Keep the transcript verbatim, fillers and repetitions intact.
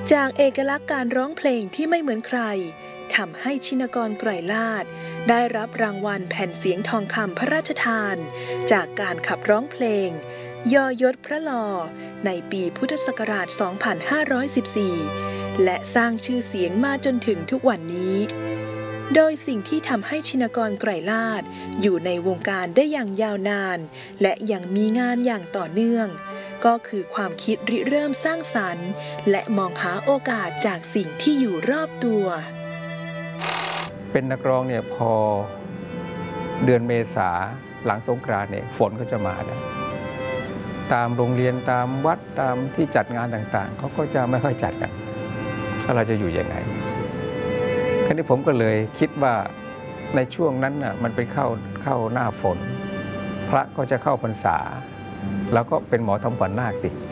จากเอกลักษณ์การร้องเพลงที่ไม่เหมือนใครทำให้ชินกร ไกรลาภได้รับรางวัลแผ่นเสียงทองคำพระราชทานจากการขับร้องเพลงยอยศพระลอในปีพุทธศักราช สองพันห้าร้อยสิบสี่ และสร้างชื่อเสียงมาจนถึงทุกวันนี้โดยสิ่งที่ทำให้ชินกร ไกรลาภอยู่ในวงการได้อย่างยาวนานและยังมีงานอย่างต่อเนื่องก็คือความคิดริเริ่มสร้างสรรค์และมองหาโอกาสจากสิ่งที่อยู่รอบตัวเป็นนักร้องเนี่ยพอเดือนเมษาหลังสงกรานต์เนี่ยฝนก็จะมาแล้วตามโรงเรียนตามวัดตามที่จัดงานต่างๆเขาก็จะไม่ค่อยจัดกันแล้วเราจะอยู่ยังไงคราวนี้ผมก็เลยคิดว่าในช่วงนั้นน่ะมันไปเข้าเข้าหน้าฝนพระก็จะเข้าพรรษาแล้วก็เป็นหมอทำขวัญนาคสิ